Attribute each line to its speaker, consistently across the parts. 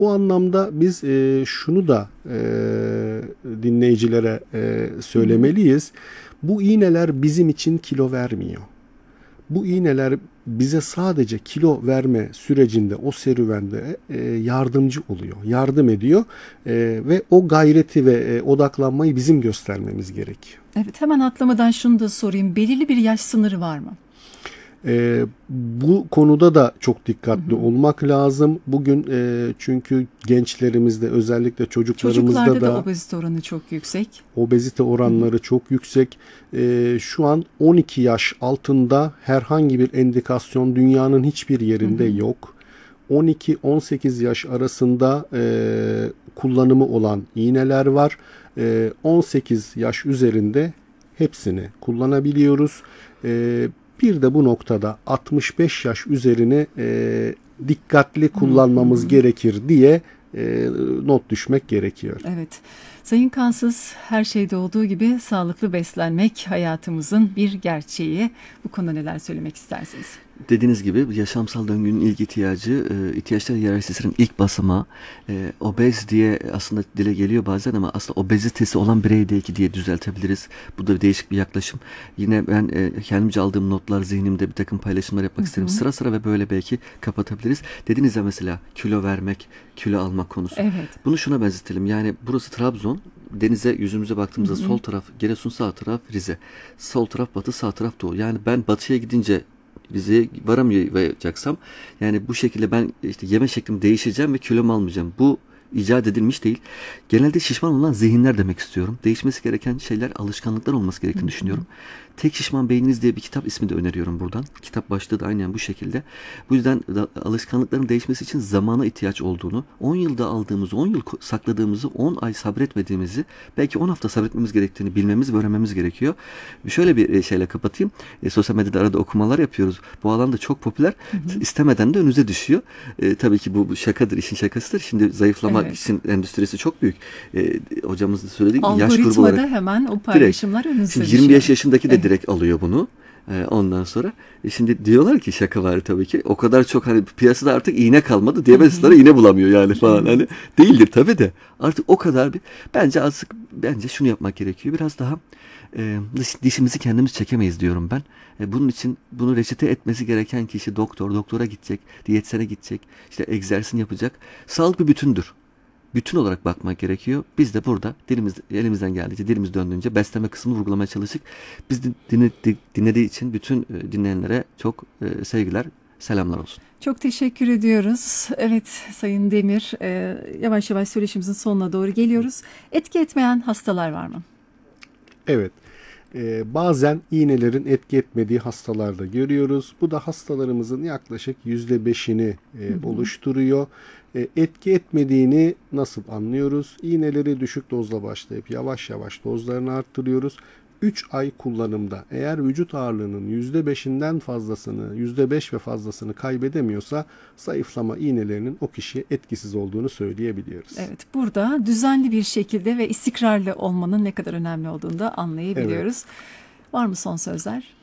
Speaker 1: O anlamda biz şunu da dinleyicilere
Speaker 2: Hı hı.
Speaker 1: söylemeliyiz. Bu iğneler bizim için kilo vermiyor. Bu iğneler bize sadece kilo verme sürecinde, o serüvende yardımcı oluyor, yardım ediyor. Ve o gayreti ve odaklanmayı bizim göstermemiz gerekiyor.
Speaker 2: Evet, hemen atlamadan şunu da sorayım. Belirli bir yaş sınırı var mı?
Speaker 1: Bu konuda da çok
Speaker 2: Hı
Speaker 1: dikkatli
Speaker 2: hı.
Speaker 1: olmak lazım. Bugün çünkü gençlerimizde, özellikle çocuklarımızda
Speaker 2: Çocuklarda da
Speaker 1: da
Speaker 2: obezite oranı çok yüksek.
Speaker 1: obezite
Speaker 2: Hı hı.
Speaker 1: oranları çok yüksek. Şu an 12 yaş altında herhangi bir endikasyon dünyanın hiçbir
Speaker 2: Hı
Speaker 1: yerinde
Speaker 2: hı.
Speaker 1: yok. 12-18 yaş arasında kullanımı olan iğneler var. 18 yaş üzerinde hepsini kullanabiliyoruz. E, Bir de bu noktada 65 yaş üzerini dikkatli
Speaker 2: Hı hı.
Speaker 1: kullanmamız gerekir diye not düşmek gerekiyor.
Speaker 2: Evet. Sayın Kansız, her şeyde olduğu gibi sağlıklı beslenmek hayatımızın bir gerçeği. Bu konuda neler söylemek istersiniz?
Speaker 3: Dediğiniz gibi yaşamsal döngünün ilk ihtiyacı, ihtiyaçlar hiyerarşisinin ilk basamağı, obez diye aslında dile geliyor bazen ama aslında obezitesi olan birey değil ki diye düzeltebiliriz. Bu da değişik bir yaklaşım. Yine ben kendimce aldığım notlar zihnimde bir takım paylaşımlar
Speaker 2: Hı
Speaker 3: yapmak isterim.
Speaker 2: hı.
Speaker 3: Sıra sıra ve böyle belki kapatabiliriz. Dediğiniz ya mesela kilo vermek, kilo almak konusu.
Speaker 2: Evet.
Speaker 3: Bunu şuna benzetelim. Yani burası Trabzon. Denize yüzümüze
Speaker 2: Hı
Speaker 3: baktığımızda
Speaker 2: hı.
Speaker 3: sol taraf Giresun, sağ taraf Rize. Sol taraf batı, sağ taraf doğu. Yani ben batıya gidince Rize'ye varamayacaksam yani bu şekilde ben işte yeme şeklim değişeceğim ve kilomu almayacağım. Bu icat edilmiş değil. Genelde şişman olan zihinler demek istiyorum. Değişmesi gereken şeyler alışkanlıklar olması
Speaker 2: Hı
Speaker 3: gerektiğini
Speaker 2: hı.
Speaker 3: düşünüyorum. Tek Şişman Beyniniz diye bir kitap ismi de öneriyorum buradan. Kitap başlığı da aynen bu şekilde. Bu yüzden alışkanlıkların değişmesi için zamana ihtiyaç olduğunu, 10 yılda aldığımızı, 10 yıl sakladığımızı, 10 ay sabretmediğimizi, belki 10 hafta sabretmemiz gerektiğini bilmemiz ve öğrenmemiz gerekiyor. Şöyle bir şeyle kapatayım. Sosyal medyada arada okumalar yapıyoruz. Bu alanda çok popüler.
Speaker 2: Hı hı.
Speaker 3: İstemeden de önünüze düşüyor. Tabii ki bu şakadır, işin şakasıdır. Şimdi zayıflamak
Speaker 2: Evet.
Speaker 3: için endüstrisi çok büyük. Hocamız da söylediği gibi yaş grubu
Speaker 2: Algoritmada
Speaker 3: olarak
Speaker 2: hemen o
Speaker 3: direkt.
Speaker 2: paylaşımlar önünüze
Speaker 3: Şimdi
Speaker 2: düşüyor.
Speaker 3: 25 yaşındaki de
Speaker 2: Evet.
Speaker 3: direkt alıyor bunu. Ondan sonra şimdi diyorlar ki şaka var tabii ki. O kadar çok hani piyasada artık iğne kalmadı.
Speaker 2: Hı
Speaker 3: Diyabeteslara
Speaker 2: hı.
Speaker 3: iğne bulamıyor yani falan.
Speaker 2: Evet.
Speaker 3: Hani değildir tabii de. Artık o kadar bir bence şunu yapmak gerekiyor. Biraz daha dişimizi kendimiz çekemeyiz diyorum ben. Bunun için bunu reçete etmesi gereken kişi doktora gidecek, diyetisyene gidecek, işte egzersiz yapacak. Sağlık bir bütündür, bütün olarak bakmak gerekiyor. Biz de burada elimizden geldiğince, dilimiz döndüğünce besleme kısmını vurgulamaya çalıştık. Biz de dinlediği için bütün dinleyenlere çok sevgiler, selamlar olsun.
Speaker 2: Çok teşekkür ediyoruz. Evet, Sayın Demir, yavaş yavaş söyleşimizin sonuna doğru geliyoruz. Etki etmeyen hastalar var mı?
Speaker 1: Evet. Bazen iğnelerin etki etmediği hastalarda görüyoruz. Bu da hastalarımızın yaklaşık %5'ini
Speaker 2: Hı hı.
Speaker 1: oluşturuyor. Etki etmediğini nasıl anlıyoruz? İğneleri düşük dozla başlayıp yavaş yavaş dozlarını arttırıyoruz. 3 ay kullanımda eğer vücut ağırlığının %5'inden fazlasını, %5 ve fazlasını kaybedemiyorsa zayıflama iğnelerinin o kişiye etkisiz olduğunu söyleyebiliyoruz.
Speaker 2: Evet, burada düzenli bir şekilde ve istikrarlı olmanın ne kadar önemli olduğunu da
Speaker 1: Evet.
Speaker 2: anlayabiliyoruz. Var mı son sözler?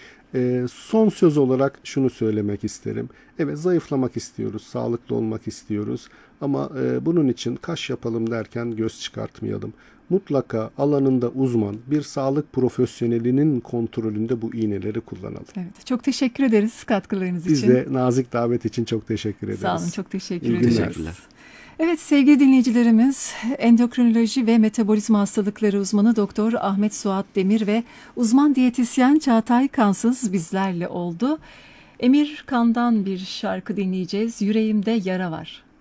Speaker 1: Son söz olarak şunu söylemek isterim. Evet, zayıflamak istiyoruz, sağlıklı olmak istiyoruz ama bunun için kaş yapalım derken göz çıkartmayalım. Mutlaka alanında uzman bir sağlık profesyonelinin kontrolünde bu iğneleri kullanalım.
Speaker 2: Evet, çok teşekkür ederiz katkılarınız
Speaker 1: Biz
Speaker 2: için.
Speaker 1: de nazik davet için çok teşekkür
Speaker 2: Sağ olun,
Speaker 1: ederiz.
Speaker 2: çok teşekkür
Speaker 1: İyi
Speaker 2: ediyoruz.
Speaker 1: günler.
Speaker 3: Teşekkürler.
Speaker 2: Evet sevgili dinleyicilerimiz, endokrinoloji ve metabolizma hastalıkları uzmanı Doktor Ahmet Suat Demir ve uzman diyetisyen Çağatay Kansız bizlerle oldu. Emir Kan'dan bir şarkı dinleyeceğiz. Yüreğimde yara var.